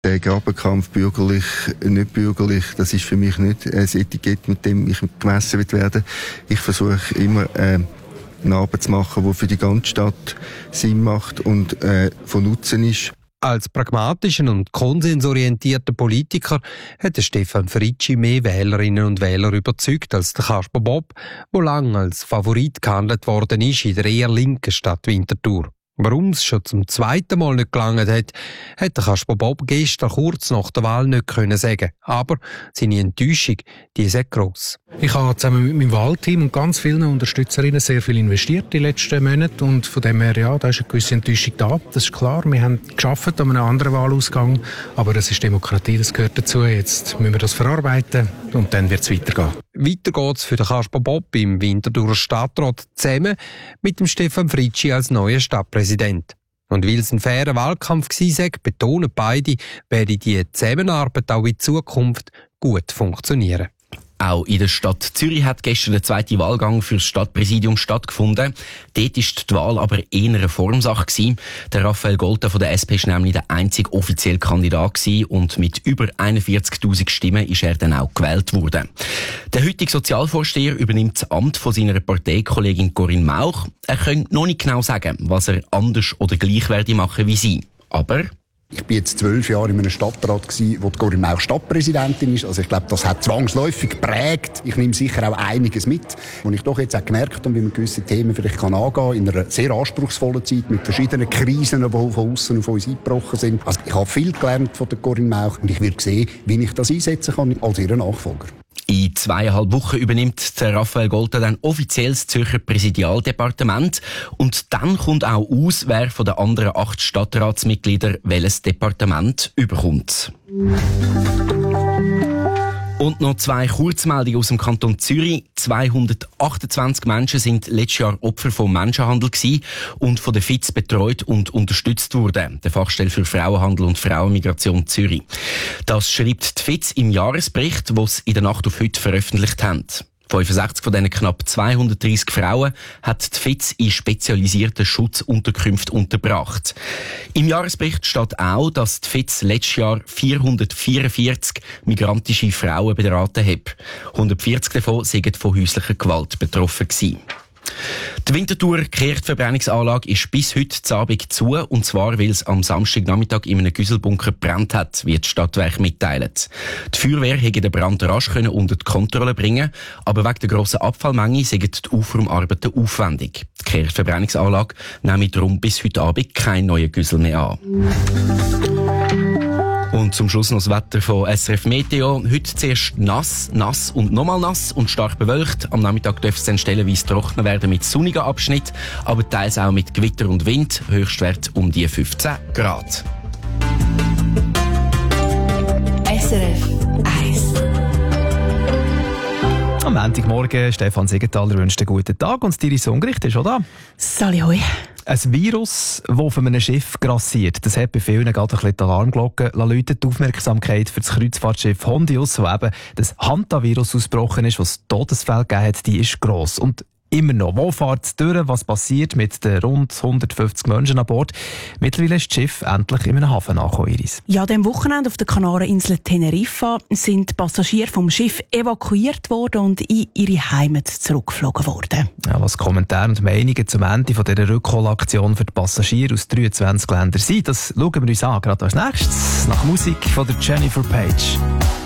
Der Grabenkampf bürgerlich, nicht bürgerlich, das ist für mich nicht ein Etikett, mit dem ich gemessen werde. Ich versuche immer eine Arbeit zu machen, die für die ganze Stadt Sinn macht und von Nutzen ist. Als pragmatischen und konsensorientierter Politiker hat Stefan Fritschi mehr Wählerinnen und Wähler überzeugt als der Kasper Bob, der lange als Favorit gehandelt worden ist in der eher linken Stadt Winterthur. Warum es schon zum zweiten Mal nicht gelangt hat, hat der Kasper Bob gestern kurz nach der Wahl nicht können sagen. Aber seine Enttäuschung, die ist gross. Ich habe zusammen mit meinem Wahlteam und ganz vielen Unterstützerinnen sehr viel investiert die letzten Monate und von dem her, ja, da ist eine gewisse Enttäuschung da. Das ist klar, wir haben gearbeitet an einem anderen Wahlausgang, aber das ist Demokratie, das gehört dazu. Jetzt müssen wir das verarbeiten und dann wird es weitergehen. Weiter geht's für den Kasper Bob im Winterthurer Stadtrat zusammen mit dem Stefan Fritschi als neuer Stadtpräsident. Und weil es ein fairer Wahlkampf war, betonen beide, werde die Zusammenarbeit auch in Zukunft gut funktionieren. Auch in der Stadt Zürich hat gestern der zweite Wahlgang für das Stadtpräsidium stattgefunden. Dort war die Wahl aber eher eine Formsache gewesen. Der Raphael Golta von der SP war nämlich der einzige offizielle Kandidat gewesen und mit über 41'000 Stimmen ist er dann auch gewählt worden. Der heutige Sozialvorsteher übernimmt das Amt von seiner Parteikollegin Corinne Mauch. Er kann noch nicht genau sagen, was er anders oder gleich werde machen wie sie. Aber ich bin jetzt 12 Jahre in einem Stadtrat gewesen, wo die Corinne Mauch Stadtpräsidentin ist. Also ich glaube, das hat zwangsläufig geprägt. Ich nehme sicher auch einiges mit. Und ich doch jetzt auch gemerkt habe, wie man gewisse Themen vielleicht kann angehen in einer sehr anspruchsvollen Zeit mit verschiedenen Krisen, die von außen auf uns eingebrochen sind. Also ich habe viel gelernt von der Corinne Mauch und ich werde sehen, wie ich das einsetzen kann als ihren Nachfolger. In 2,5 Wochen übernimmt der Raphael Golta dann offiziell das Zürcher Präsidialdepartement und dann kommt auch aus, wer von den anderen 8 Stadtratsmitgliedern welches Departement überkommt. Und noch 2 Kurzmeldungen aus dem Kanton Zürich. 228 Menschen sind letztes Jahr Opfer von Menschenhandel gewesen und von der FIZ betreut und unterstützt worden, der Fachstelle für Frauenhandel und Frauenmigration Zürich. Das schreibt die FIZ im Jahresbericht, den sie in der Nacht auf heute veröffentlicht haben. 65 von diesen knapp 230 Frauen hat die FIZ in spezialisierten Schutzunterkünften unterbracht. Im Jahresbericht steht auch, dass die FIZ letztes Jahr 444 migrantische Frauen beraten hat. 140 davon sind von häuslicher Gewalt betroffen gewesen. Die Winterthurer Kehrichtverbrennungsanlage ist bis heute Abend zu, und zwar, weil es am Samstagnachmittag in einem Güsselbunker gebrannt hat, wie die Stadtwerke mitteilen. Die Feuerwehr hätte den Brand rasch unter die Kontrolle bringen, aber wegen der grossen Abfallmenge sind die Aufräumarbeiten aufwendig. Die Kehrichtverbrennungsanlage nehme darum bis heute Abend keinen neuen Güssel mehr an. Und zum Schluss noch das Wetter von SRF Meteo. Heute zuerst nass und nochmal nass und stark bewölkt. Am Nachmittag dürfte es dann stellenweise trockner werden mit sonnigen Abschnitten, aber teils auch mit Gewitter und Wind. Höchstwert um die 15 Grad. SRF 1. Am Montagmorgen, Stefan Siegenthaler wünscht einen guten Tag und Stiri Songericht ist schon da. Sali hoi. Ein Virus, das auf einem Schiff grassiert, das hat bei vielen gerade ein bisschen die Alarmglocke läuten. Die Aufmerksamkeit für das Kreuzfahrtschiff Hondius, wo eben das Hantavirus ausgebrochen ist, was Todesfälle gegeben hat, die ist gross. Und immer noch. Wo fährt es durch? Was passiert mit den rund 150 Menschen an Bord? Mittlerweile ist das Schiff endlich in einem Hafen angekommen, Iris. Ja, am Wochenende auf der Kanareninsel Teneriffa sind Passagiere vom Schiff evakuiert worden und in ihre Heimat zurückgeflogen worden. Ja, was Kommentare und Meinungen zum Ende von dieser Rückholaktion für die Passagiere aus 23 Ländern sind, das schauen wir uns an, gerade als nächstes, nach Musik von der Jennifer Page.